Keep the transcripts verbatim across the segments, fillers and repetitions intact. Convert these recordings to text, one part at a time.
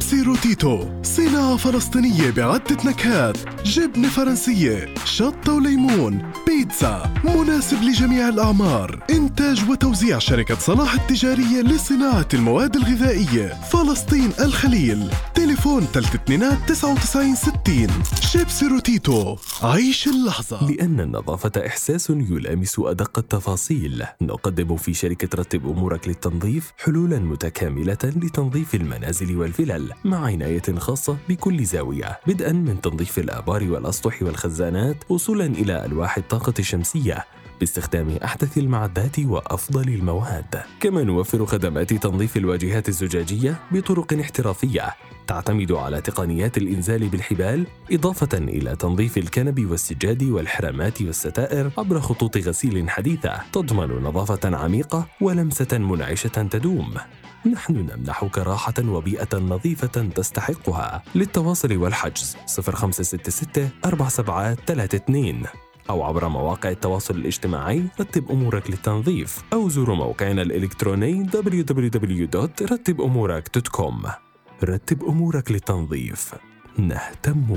شيبسي روتيتو، صناعة فلسطينية بعدة نكهات، جبنة فرنسية، شطة وليمون، بيتزا، مناسب لجميع الأعمار. إنتاج وتوزيع شركة صلاح التجارية لصناعة المواد الغذائية، فلسطين الخليل. تليفون ثلاثة اثنين تسعة وتسعين ستين. شيبسي روتيتو، عيش اللحظة. لأن النظافة إحساس يلامس أدق التفاصيل، نقدم في شركة رتب أمورك للتنظيف حلولاً متكاملة لتنظيف المنازل والفلل، مع عناية خاصة بكل زاوية، بدءاً من تنظيف الآبار والأسطح والخزانات وصولاً إلى ألواح الطاقة الشمسية باستخدام أحدث المعدات وأفضل المواد. كما نوفر خدمات تنظيف الواجهات الزجاجية بطرق احترافية تعتمد على تقنيات الإنزال بالحبال، إضافة إلى تنظيف الكنب والسجاد والحرامات والستائر عبر خطوط غسيل حديثة تضمن نظافة عميقة ولمسة منعشة تدوم. نحن نمنحك راحة وبيئة نظيفة تستحقها. للتواصل والحجز صفر خمسة ستة ستة أربعة سبعة ثلاثة اثنين أو عبر مواقع التواصل الاجتماعي رتب أمورك للتنظيف، أو زوروا موقعنا الإلكتروني دبليو دبليو دبليو دوت رتب أمورك دوت كوم. رتب أمورك للتنظيف، نهتم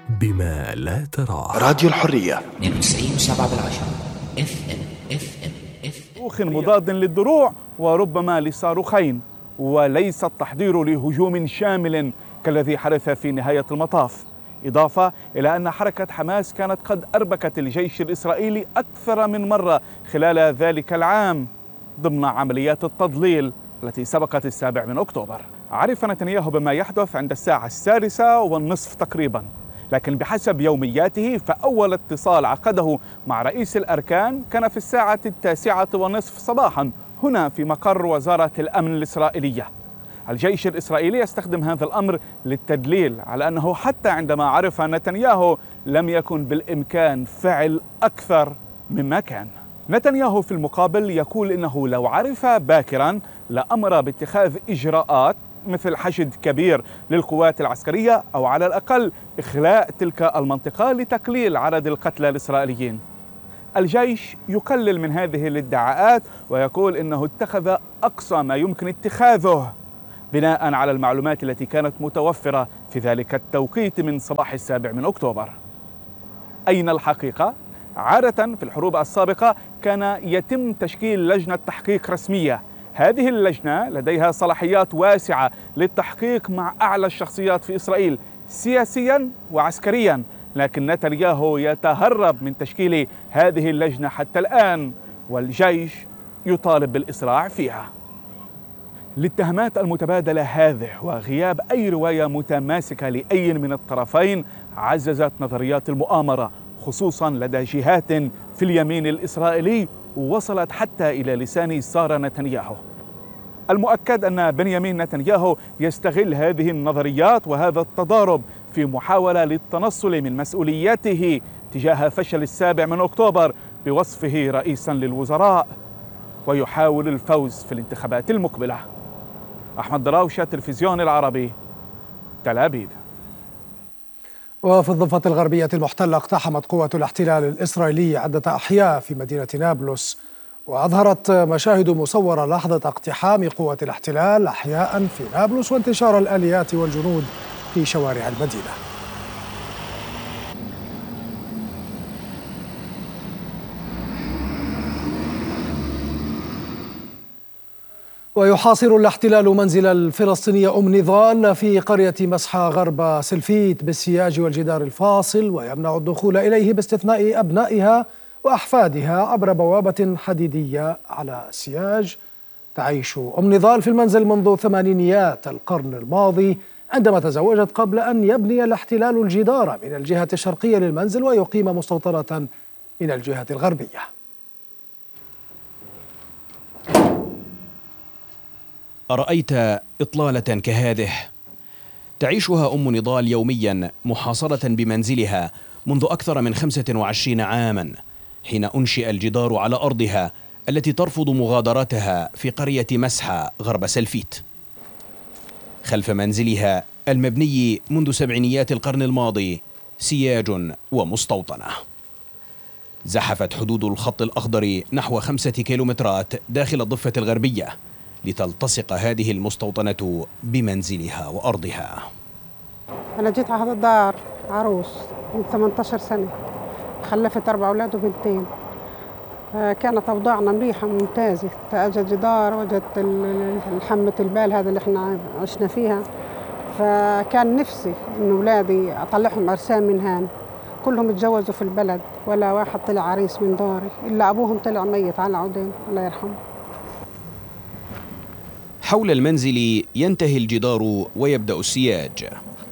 بما لا تراه. راديو الحرية اثنين وتسعين وسبعة بالعشرة اف ام اف ام اف صاروخ مضاد للدروع وربما لصاروخين، وليس التحضير لهجوم شامل كالذي حدث في نهاية المطاف. إضافة إلى أن حركة حماس كانت قد أربكت الجيش الإسرائيلي أكثر من مرة خلال ذلك العام ضمن عمليات التضليل التي سبقت السابع من أكتوبر. عرف نتنياهو بما يحدث عند الساعة السادسة والنصف تقريبا، لكن بحسب يومياته فأول اتصال عقده مع رئيس الأركان كان في الساعة التاسعة والنصف صباحا هنا في مقر وزارة الأمن الإسرائيلية. الجيش الإسرائيلي يستخدم هذا الأمر للتدليل على أنه حتى عندما عرف نتنياهو لم يكن بالإمكان فعل أكثر مما كان. نتنياهو في المقابل يقول إنه لو عرف باكرا لأمر باتخاذ إجراءات مثل حشد كبير للقوات العسكرية، أو على الأقل إخلاء تلك المنطقة لتقليل عدد القتلى الإسرائيليين. الجيش يقلل من هذه الادعاءات ويقول إنه اتخذ أقصى ما يمكن اتخاذه بناء على المعلومات التي كانت متوفرة في ذلك التوقيت من صباح السابع من أكتوبر. أين الحقيقة؟ عادة في الحروب السابقة كان يتم تشكيل لجنة تحقيق رسمية. هذه اللجنة لديها صلاحيات واسعة للتحقيق مع أعلى الشخصيات في إسرائيل سياسيا وعسكريا، لكن نتنياهو يتهرب من تشكيل هذه اللجنة حتى الآن، والجيش يطالب بالإسراع فيها. للتهمات المتبادلة هذه وغياب أي رواية متماسكة لأي من الطرفين عززت نظريات المؤامرة، خصوصا لدى جهات في اليمين الإسرائيلي وصلت حتى إلى لسان سارة نتنياهو. المؤكد أن بنيامين نتنياهو يستغل هذه النظريات وهذا التضارب في محاولة للتنصل من مسؤولياته تجاه فشل السابع من أكتوبر بوصفه رئيسا للوزراء، ويحاول الفوز في الانتخابات المقبلة. أحمد دراوشة، التلفزيون العربي، تل أبيب. وفي الضفة الغربية المحتلة اقتحمت قوة الاحتلال الإسرائيلي عدة أحياء في مدينة نابلس، وأظهرت مشاهد مصورة لحظة اقتحام قوة الاحتلال أحياء في نابلس وانتشار الآليات والجنود في شوارع المدينة. ويحاصر الاحتلال منزل الفلسطينية أم نضال في قرية مسحى غرب سلفيت بالسياج والجدار الفاصل، ويمنع الدخول إليه باستثناء أبنائها وأحفادها عبر بوابة حديدية على السياج. تعيش أم نضال في المنزل منذ ثمانينيات القرن الماضي، عندما تزوجت قبل أن يبني الاحتلال الجدار من الجهة الشرقية للمنزل ويقيم مستوطنة من الجهة الغربية. أرأيت إطلالة كهذه تعيشها أم نضال يوميا محاصرة بمنزلها منذ أكثر من خمسة وعشرين عاما، حين أنشئ الجدار على أرضها التي ترفض مغادرتها في قرية مسحى غرب سلفيت. خلف منزلها المبني منذ سبعينيات القرن الماضي سياج ومستوطنة. زحفت حدود الخط الأخضر نحو خمسة كيلومترات داخل الضفة الغربية، لتلتصق هذه المستوطنة بمنزلها وأرضها. أنا جيت على هذا الدار عروس من ثمانية عشر سنة، خلفت أربع أولاد وبنتين. كانت أوضاعنا مريحة ممتازة، أجت جدار وجدت الحمة البال هذا اللي احنا عشنا فيها، فكان نفسي إن أولادي أطلعهم عرسان من هان، كلهم اتجوزوا في البلد ولا واحد طلع عريس من داري إلا أبوهم طلع ميت على عودين الله يرحمه. حول المنزل ينتهي الجدار ويبدأ السياج.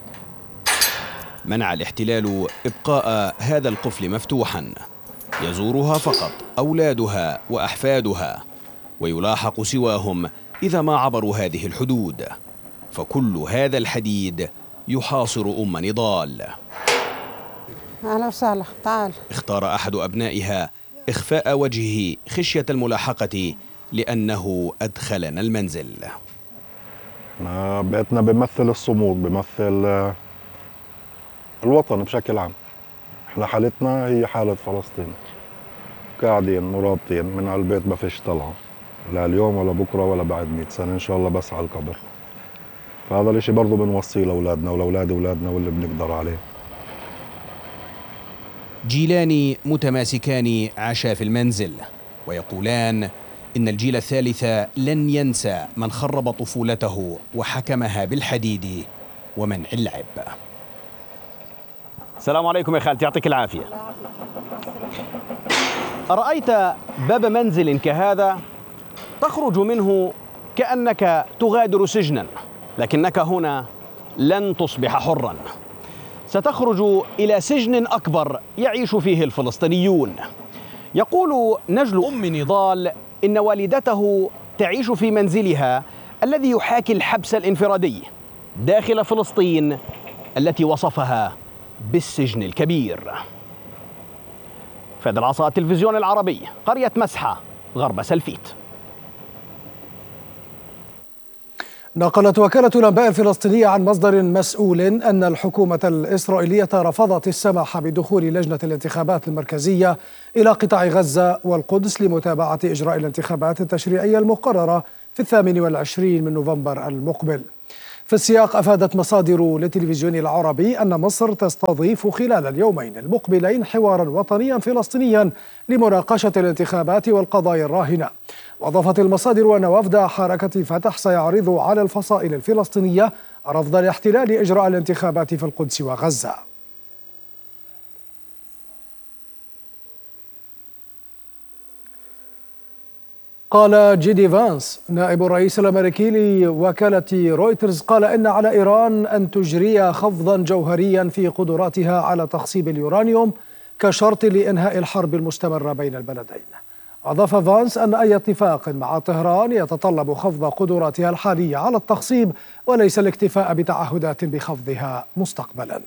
منع الاحتلال إبقاء هذا القفل مفتوحا، يزورها فقط أولادها وأحفادها، ويلاحق سواهم إذا ما عبروا هذه الحدود، فكل هذا الحديد يحاصر أم نضال. أهلا وسهلا، تعال. اختار أحد أبنائها إخفاء وجهه خشية الملاحقة لأنه أدخلنا المنزل. بيتنا بيمثل الصمود، بيمثل الوطن بشكل عام. احنا حالتنا هي حالة فلسطين، قاعدين مرابطين من على البيت، ما فيش طلعة لا اليوم ولا بكرة ولا بعد مئة سنة إن شاء الله، بس على القبر. فهذا الاشي برضه بنوصيه لأولادنا ولأولاد أولادنا واللي بنقدر عليه. جيلان متماسكان عاشا في المنزل، ويقولان إن الجيل الثالث لن ينسى من خرب طفولته وحكمها بالحديد ومنع اللعب. السلام عليكم يا خالتي، يعطيك العافية. أرأيت باب منزل كهذا تخرج منه كأنك تغادر سجنا، لكنك هنا لن تصبح حرا، ستخرج إلى سجن أكبر يعيش فيه الفلسطينيون. يقول نجل أم نضال إن والدته تعيش في منزلها الذي يحاكي الحبس الانفرادي داخل فلسطين التي وصفها بالسجن الكبير. فهد العصا، التلفزيون العربي، قرية مسحة، غرب سلفيت. نقلت وكالة الأنباء الفلسطينية عن مصدر مسؤول أن الحكومة الإسرائيلية رفضت السماح بدخول لجنة الانتخابات المركزية إلى قطاع غزة والقدس لمتابعة إجراء الانتخابات التشريعية المقررة في الثامن والعشرين من نوفمبر المقبل. في السياق أفادت مصادر للتلفزيون العربي أن مصر تستضيف خلال اليومين المقبلين حوارا وطنيا فلسطينيا لمناقشة الانتخابات والقضايا الراهنة. وأضافت المصادر أن وفد حركة فتح سيعرض على الفصائل الفلسطينية رفض الاحتلال إجراء الانتخابات في القدس وغزة. قال جيدي فانس نائب الرئيس الأمريكي لوكالة رويترز قال إن على إيران أن تجري خفضا جوهريا في قدراتها على تخصيب اليورانيوم كشرط لإنهاء الحرب المستمرة بين البلدين. أضاف فانس أن أي اتفاق مع طهران يتطلب خفض قدراتها الحالية على التخصيب وليس الاكتفاء بتعهدات بخفضها مستقبلا.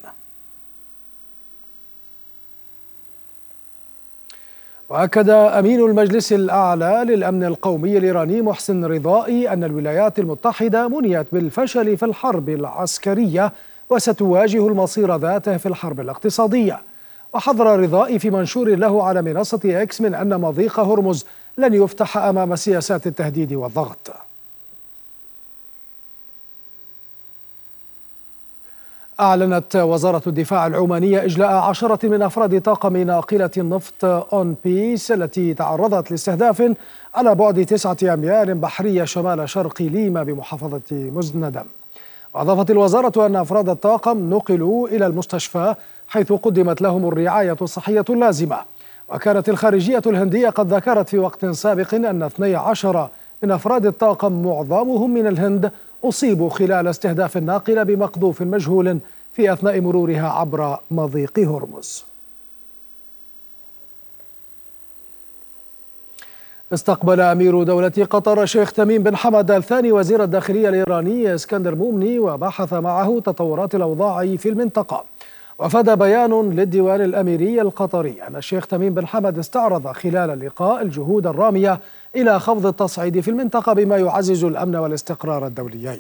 وأكد أمين المجلس الأعلى للأمن القومي الإيراني محسن رضائي أن الولايات المتحدة منيت بالفشل في الحرب العسكرية وستواجه المصير ذاته في الحرب الاقتصادية. وحذر رضائي في منشور له على منصة إكس من أن مضيق هرمز لن يفتح أمام سياسات التهديد والضغط. أعلنت وزارة الدفاع العمانية إجلاء عشرة من أفراد طاقم ناقلة النفط أون بيس التي تعرضت لاستهداف على بعد تسعة أميال بحرية شمال شرق ليما بمحافظة مزندم. وأضافت الوزارة أن أفراد الطاقم نقلوا إلى المستشفى حيث قدمت لهم الرعاية الصحية اللازمة. وكانت الخارجية الهندية قد ذكرت في وقت سابق أن اثني عشر من أفراد الطاقم معظمهم من الهند أصيبوا خلال استهداف الناقلة بمقذوف مجهول في أثناء مرورها عبر مضيق هرمز. استقبل أمير دولة قطر الشيخ تميم بن حمد الثاني وزير الداخلية الإيراني اسكندر مومني وبحث معه تطورات الأوضاع في المنطقة. وفاد بيان للديوان الأميري القطري أن الشيخ تميم بن حمد استعرض خلال اللقاء الجهود الرامية إلى خفض التصعيد في المنطقة بما يعزز الأمن والاستقرار الدوليين.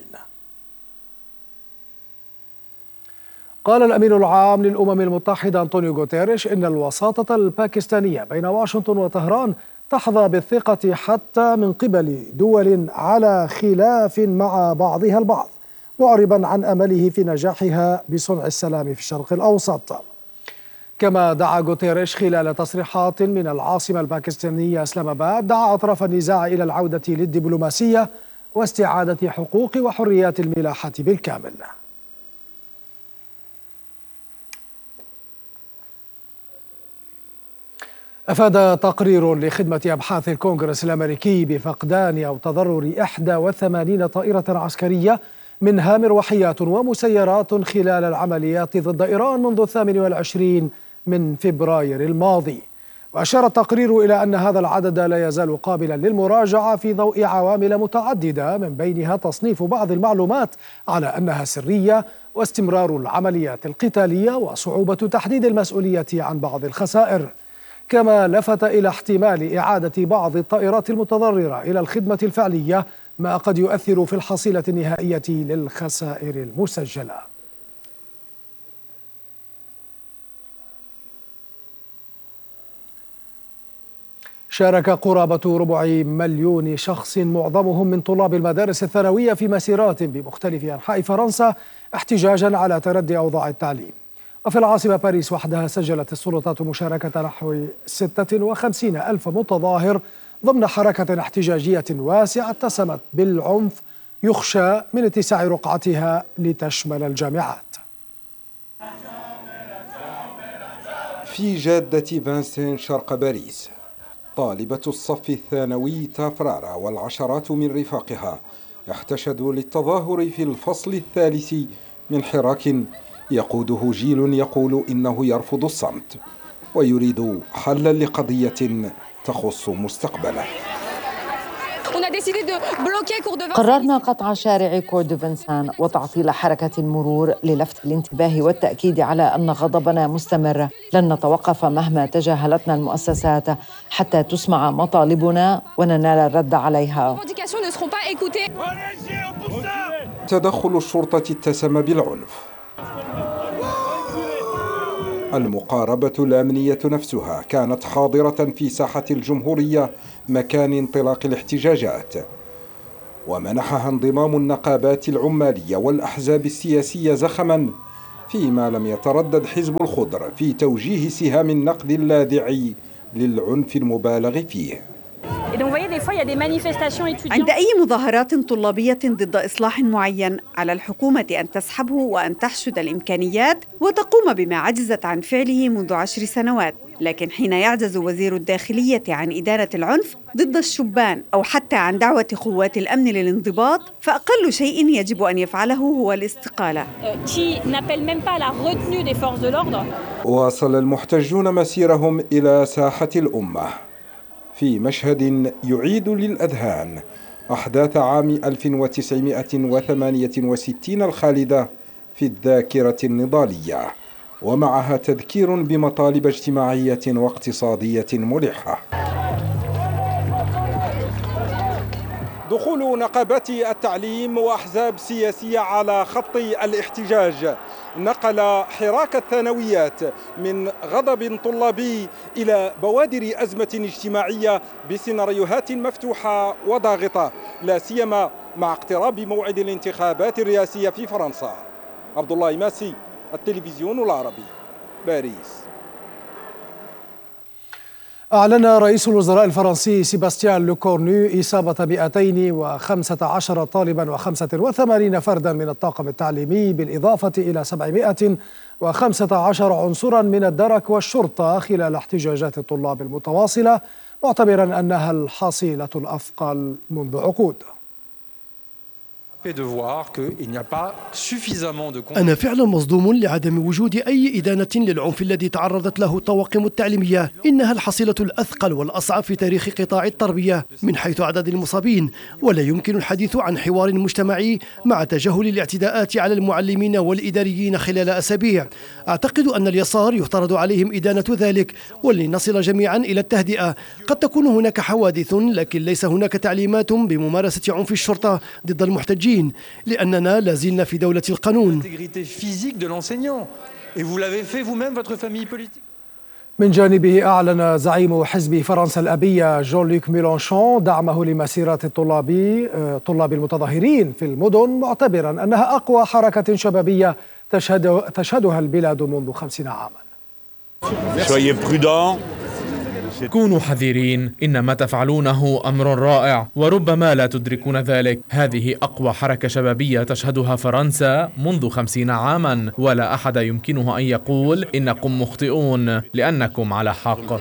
قال الأمين العام للأمم المتحدة أنطونيو غوتيريش إن الوساطة الباكستانية بين واشنطن وطهران تحظى بالثقة حتى من قبل دول على خلاف مع بعضها البعض، معربا عن أمله في نجاحها بصنع السلام في الشرق الأوسط. كما دعا غوتيريش خلال تصريحات من العاصمة الباكستانية إسلام آباد، دعا أطراف النزاع إلى العودة للدبلوماسية واستعادة حقوق وحريات الملاحة بالكامل. أفاد تقرير لخدمة أبحاث الكونغرس الأمريكي بفقدان أو تضرر إحدى وثمانين طائرة عسكرية منها مروحيات ومسيرات خلال العمليات ضد إيران منذ الثامن والعشرين من فبراير الماضي. وأشار التقرير إلى أن هذا العدد لا يزال قابلا للمراجعة في ضوء عوامل متعددة، من بينها تصنيف بعض المعلومات على أنها سرية، واستمرار العمليات القتالية، وصعوبة تحديد المسؤولية عن بعض الخسائر. كما لفت إلى احتمال إعادة بعض الطائرات المتضررة إلى الخدمة الفعلية، ما قد يؤثر في الحصيلة النهائية للخسائر المسجلة. شارك قرابة ربع مليون شخص معظمهم من طلاب المدارس الثانوية في مسيرات بمختلف أنحاء فرنسا احتجاجا على تردي أوضاع التعليم. وفي العاصمة باريس وحدها سجلت السلطات مشاركة نحو ستة وخمسين ألف متظاهر ضمن حركة احتجاجية واسعة اتسمت بالعنف، يخشى من اتساع رقعتها لتشمل الجامعات. في جادة فانستين شرق باريس، طالبة الصف الثانوي تافرارا والعشرات من رفاقها احتشدوا للتظاهر في الفصل الثالث من حراك يقوده جيل يقول إنه يرفض الصمت ويريد حلا لقضية تخص مستقبله. قررنا قطع شارع كور دو فنسان وتعطيل حركة المرور للفت الانتباه والتأكيد على أن غضبنا مستمر. لن نتوقف مهما تجاهلتنا المؤسسات حتى تسمع مطالبنا وننال الرد عليها. تدخل الشرطة اتسم بالعنف. المقاربة الأمنية نفسها كانت حاضرة في ساحة الجمهورية مكان انطلاق الاحتجاجات، ومنحها انضمام النقابات العمالية والأحزاب السياسية زخما، فيما لم يتردد حزب الخضر في توجيه سهام النقد اللاذع للعنف المبالغ فيه. عند أي مظاهرات طلابية ضد إصلاح معين، على الحكومة أن تسحبه وأن تحشد الإمكانيات وتقوم بما عجزت عن فعله منذ عشر سنوات. لكن حين يعجز وزير الداخلية عن إدارة العنف ضد الشبان أو حتى عن دعوة قوات الأمن للانضباط، فأقل شيء يجب أن يفعله هو الاستقالة. واصل المحتجون مسيرهم إلى ساحة الأمة في مشهد يعيد للأذهان أحداث عام ألف وتسعمائة وثمانية وستين الخالدة في الذاكرة النضالية، ومعها تذكير بمطالب اجتماعية واقتصادية ملحة. دخول نقابات التعليم وأحزاب سياسية على خط الاحتجاج نقل حراك الثانويات من غضب طلابي إلى بوادر أزمة اجتماعية بسيناريوهات مفتوحة وضاغطة، لا سيما مع اقتراب موعد الانتخابات الرئاسية في فرنسا. عبد الله ماسي، التلفزيون العربي، باريس. أعلن رئيس الوزراء الفرنسي سيباستيان لوكورنو إصابة مئتين وخمسة عشر طالبا وخمسة وثمانين فردا من الطاقم التعليمي، بالإضافة إلى سبعمائة وخمسة عشر عنصرا من الدرك والشرطة خلال احتجاجات الطلاب المتواصلة، معتبرا أنها الحصيلة الأثقل منذ عقود. أنا فعلا مصدوم لعدم وجود أي إدانة للعنف الذي تعرضت له الطواقم التعليمية. إنها الحصيلة الأثقل والأصعب في تاريخ قطاع التربية من حيث عدد المصابين، ولا يمكن الحديث عن حوار مجتمعي مع تجاهل الاعتداءات على المعلمين والإداريين خلال أسابيع. أعتقد أن اليسار يفترض عليهم إدانة ذلك، ولنصل جميعا إلى التهدئة. قد تكون هناك حوادث، لكن ليس هناك تعليمات بممارسة عنف الشرطة ضد المحتجين، لأننا لازلنا في دولة القانون. من جانبه أعلن زعيم حزب فرنسا الأبية جون لوك ميلانشون دعمه لمسيرات الطلاب طلاب المتظاهرين في المدن، معتبرا أنها أقوى حركة شبابية تشهد تشهدها البلاد منذ خمسين عاما. كونوا حذرين، إن ما تفعلونه أمر رائع وربما لا تدركون ذلك. هذه أقوى حركة شبابية تشهدها فرنسا منذ خمسين عاما، ولا أحد يمكنه أن يقول إنكم مخطئون لأنكم على حق.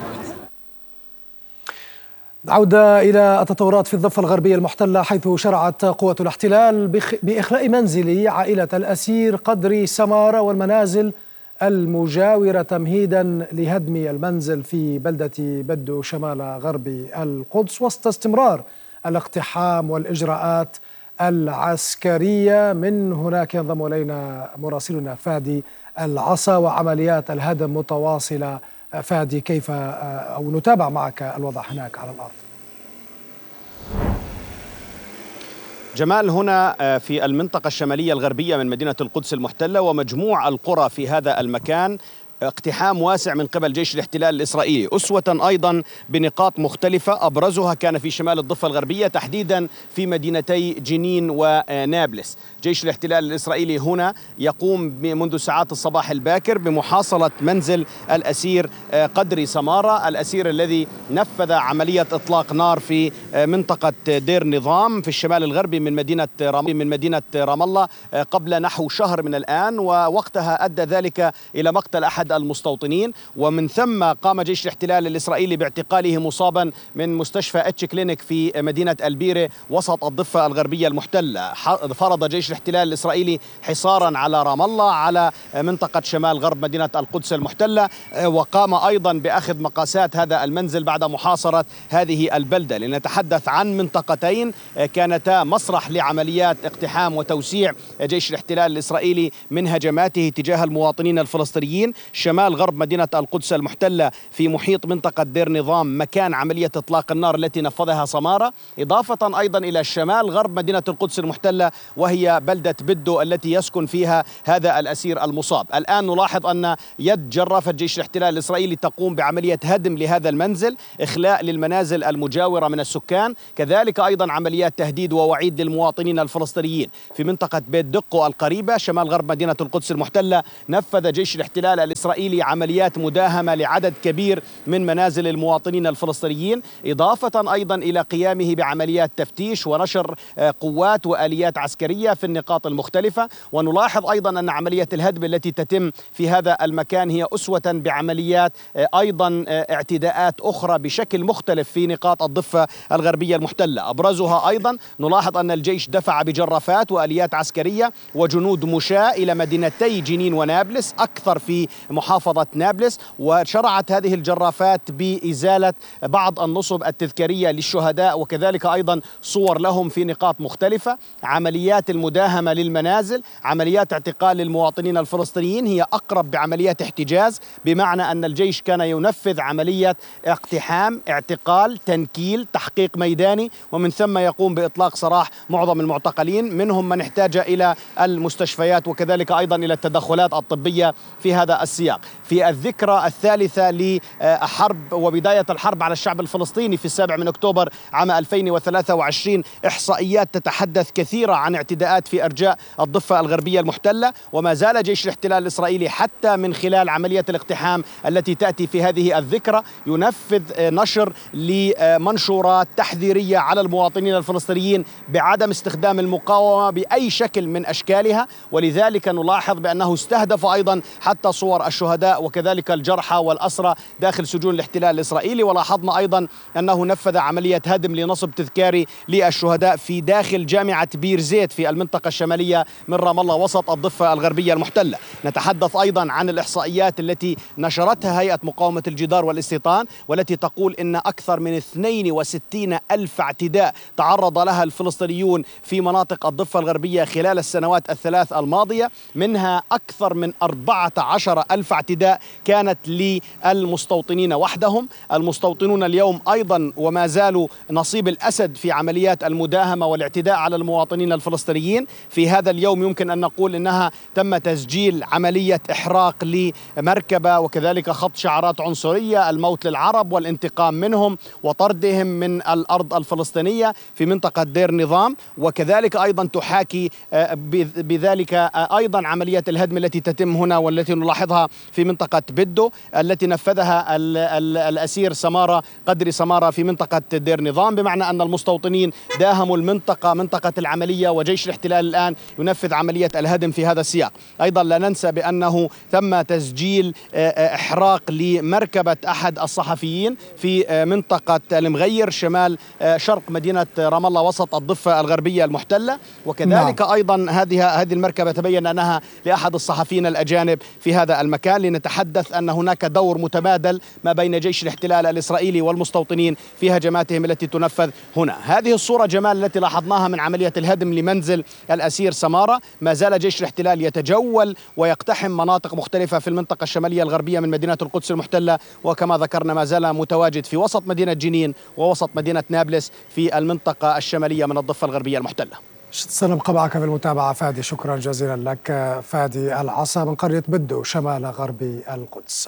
عودة إلى التطورات في الضفة الغربية المحتلة، حيث شرعت قوة الاحتلال بإخلاء منزل عائلة الأسير قدري سمارة والمنازل المجاورة تمهيدا لهدم المنزل في بلدة بدو شمال غرب القدس، وسط استمرار الاقتحام والإجراءات العسكرية. من هناك ينضم إلينا مراسلنا فادي العصا، وعمليات الهدم متواصلة. فادي، كيف أو نتابع معك الوضع هناك على الأرض؟ جمال، هنا في المنطقة الشمالية الغربية من مدينة القدس المحتلة ومجموع القرى في هذا المكان اقتحام واسع من قبل جيش الاحتلال الإسرائيلي، أسوة أيضا بنقاط مختلفة، أبرزها كان في شمال الضفة الغربية تحديدا في مدينتي جنين ونابلس. جيش الاحتلال الإسرائيلي هنا يقوم منذ ساعات الصباح الباكر بمحاصرة منزل الأسير قدري سمارة، الأسير الذي نفذ عملية إطلاق نار في منطقة دير نظام في الشمال الغربي من مدينة من مدينة رام الله قبل نحو شهر من الآن، ووقتها أدى ذلك إلى مقتل أحد المستوطنين، ومن ثم قام جيش الاحتلال الإسرائيلي باعتقاله مصابا من مستشفى اتش كلينيك في مدينة البيرة وسط الضفة الغربية المحتلة. فرض جيش الاحتلال الإسرائيلي حصارا على رام الله، على منطقة شمال غرب مدينة القدس المحتلة، وقام أيضا بأخذ مقاسات هذا المنزل بعد محاصرة هذه البلدة. لنتحدث عن منطقتين كانتا مسرح لعمليات اقتحام وتوسيع جيش الاحتلال الإسرائيلي من هجماته تجاه المواطنين الفلسطينيين. شمال غرب مدينة القدس المحتلة في محيط منطقة دير نظام مكان عملية إطلاق النار التي نفذها سمارة، إضافة أيضا إلى شمال غرب مدينة القدس المحتلة وهي بلدة بدو التي يسكن فيها هذا الأسير المصاب. الآن نلاحظ أن يد جرافة جيش الاحتلال الإسرائيلي تقوم بعملية هدم لهذا المنزل، إخلاء للمنازل المجاورة من السكان، كذلك أيضا عمليات تهديد ووعيد للمواطنين الفلسطينيين. في منطقة بيت دقو القريبة شمال غرب مدينة القدس المحتلة نفذ جيش الاحتلال الإسرائيلي عمليات مداهمة لعدد كبير من منازل المواطنين الفلسطينيين، إضافة أيضا إلى قيامه بعمليات تفتيش ونشر قوات وآليات عسكرية في النقاط المختلفة. ونلاحظ أيضا أن عملية الهدم التي تتم في هذا المكان هي أسوة بعمليات أيضا اعتداءات أخرى بشكل مختلف في نقاط الضفة الغربية المحتلة. أبرزها أيضا نلاحظ أن الجيش دفع بجرافات وآليات عسكرية وجنود مشاة إلى مدينتي جنين ونابلس، أكثر في محافظة نابلس، وشرعت هذه الجرافات بإزالة بعض النصب التذكارية للشهداء وكذلك أيضا صور لهم في نقاط مختلفة. عمليات المداهمة للمنازل، عمليات اعتقال المواطنين الفلسطينيين هي أقرب بعمليات احتجاز، بمعنى أن الجيش كان ينفذ عملية اقتحام، اعتقال، تنكيل، تحقيق ميداني، ومن ثم يقوم بإطلاق سراح معظم المعتقلين، منهم من احتاج إلى المستشفيات وكذلك أيضا إلى التدخلات الطبية في هذا السياق. في الذكرى الثالثة لحرب وبداية الحرب على الشعب الفلسطيني في السابع من أكتوبر عام ألفين وثلاثة وعشرين، إحصائيات تتحدث كثيرا عن اعتداءات في أرجاء الضفة الغربية المحتلة، وما زال جيش الاحتلال الإسرائيلي حتى من خلال عملية الاقتحام التي تأتي في هذه الذكرى ينفذ نشر لمنشورات تحذيرية على المواطنين الفلسطينيين بعدم استخدام المقاومة بأي شكل من أشكالها. ولذلك نلاحظ بأنه استهدف أيضا حتى صور الشهداء وكذلك الجرحى والأسرى داخل سجون الاحتلال الإسرائيلي. ولاحظنا أيضا أنه نفذ عملية هدم لنصب تذكاري للشهداء في داخل جامعة بير زيت في المنطقة الشمالية من رام الله وسط الضفة الغربية المحتلة. نتحدث أيضا عن الإحصائيات التي نشرتها هيئة مقاومة الجدار والاستيطان، والتي تقول إن أكثر من اثنين وستين ألف اعتداء تعرض لها الفلسطينيون في مناطق الضفة الغربية خلال السنوات الثلاث الماضية، منها أكثر من أربعة عشر ألف ألف اعتداء كانت للمستوطنين وحدهم. المستوطنون اليوم أيضا وما زالوا نصيب الأسد في عمليات المداهمة والاعتداء على المواطنين الفلسطينيين. في هذا اليوم يمكن أن نقول إنها تم تسجيل عملية إحراق لمركبة وكذلك خط شعارات عنصرية، الموت للعرب والانتقام منهم وطردهم من الأرض الفلسطينية في منطقة دير نظام، وكذلك أيضا تحاكي بذلك أيضا عملية الهدم التي تتم هنا والتي نلاحظها في منطقة بدو التي نفذها الأسير سمارة قدري سمارة في منطقة دير نظام، بمعنى أن المستوطنين داهموا المنطقة منطقة العملية وجيش الاحتلال الآن ينفذ عملية الهدم في هذا السياق. أيضا لا ننسى بأنه تم تسجيل إحراق لمركبة أحد الصحفيين في منطقة المغير شمال شرق مدينة رام الله وسط الضفة الغربية المحتلة، وكذلك نعم. أيضا هذه هذه المركبة تبين أنها لأحد الصحفيين الأجانب في هذا المكان، لنتحدث أن هناك دور متبادل ما بين جيش الاحتلال الإسرائيلي والمستوطنين في هجماتهم التي تنفذ هنا. هذه الصورة جمال التي لاحظناها من عملية الهدم لمنزل الأسير سمارة. ما زال جيش الاحتلال يتجول ويقتحم مناطق مختلفة في المنطقة الشمالية الغربية من مدينة القدس المحتلة، وكما ذكرنا ما زال متواجد في وسط مدينة جنين ووسط مدينة نابلس في المنطقة الشمالية من الضفة الغربية المحتلة. سنبقى معك في المتابعة فادي، شكرا جزيلا لك. فادي العصا من قرية بدو شمال غرب القدس.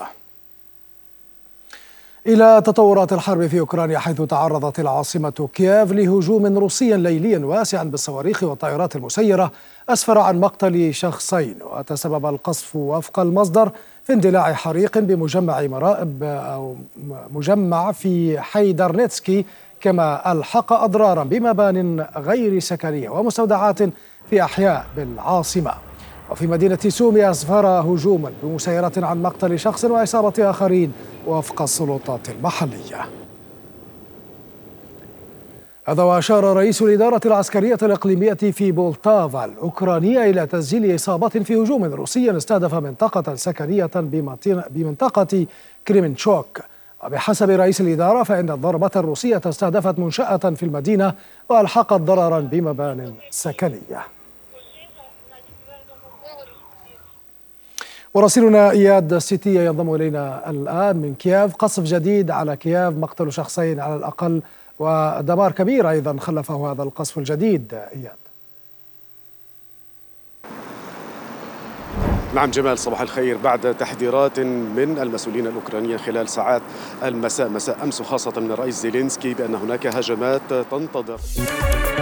إلى تطورات الحرب في أوكرانيا، حيث تعرضت العاصمة كييف لهجوم روسي ليلي واسع بالصواريخ والطائرات المسيرة أسفر عن مقتل شخصين، وتسبب القصف وفق المصدر في اندلاع حريق بمجمع مرائب أو مجمع في حيدرنتسكي، كما ألحق أضرارا بمبان غير سكنية ومستودعات في أحياء بالعاصمة. وفي مدينة سومي أسفر هجوما بمسيرة عن مقتل شخص وإصابة آخرين وفق السلطات المحلية. هذا وأشار رئيس الإدارة العسكرية الإقليمية في بولتافا الأوكرانية إلى تسجيل إصابات في هجوم روسي استهدف منطقة سكنية بمنطقة كريمنشوك. وبحسب رئيس الإدارة فإن الضربة الروسية استهدفت منشأة في المدينة وألحقت ضررا بمبان سكنية. مراسلنا إياد السيتية ينضم إلينا الآن من كييف. قصف جديد على كييف، مقتل شخصين على الأقل ودمار كبير أيضا خلفه هذا القصف الجديد. إياد. نعم جمال، صباح الخير. بعد تحذيرات من المسؤولين الأوكرانيين خلال ساعات المساء مساء أمس، وخاصة من الرئيس زيلينسكي، بأن هناك هجمات تنتظر